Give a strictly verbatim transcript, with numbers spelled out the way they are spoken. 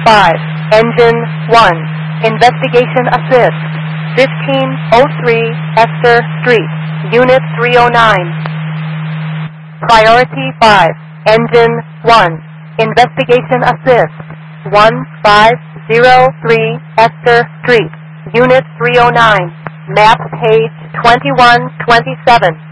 five, Engine one, Investigation Assist, fifteen oh three Esther Street, Unit three oh nine. Priority five, Engine one, Investigation Assist, one five zero three Esther Street, Unit three oh nine, map page twenty-one twenty-seven.